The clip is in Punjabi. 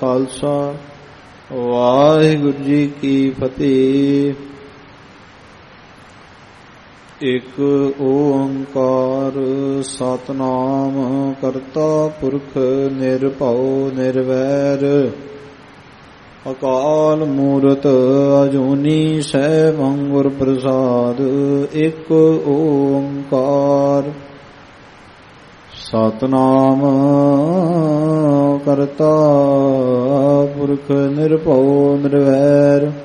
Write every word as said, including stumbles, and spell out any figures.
ਖਾਲਸਾ ਵਾਹਿਗੁਰੂ ਜੀ ਕੀ ਫਤਿਹ। ਇਕ ਓੰਕਾਰ ਸਤਿਨਾਮ ਕਰਤਾ ਪੁਰਖ ਨਿਰਭਉ ਨਿਰਵੈਰ ਅਕਾਲ ਮੂਰਤ ਅਜੂਨੀ ਸੈਭੰ ਗੁਰ ਪ੍ਰਸਾਦ। ਇਕ ਓੰਕਾਰ ਸਤਿਨਾਮ ਕਰਤਾ ਪੁਰਖ ਨਿਰਭਉ ਨਿਰਵੈਰ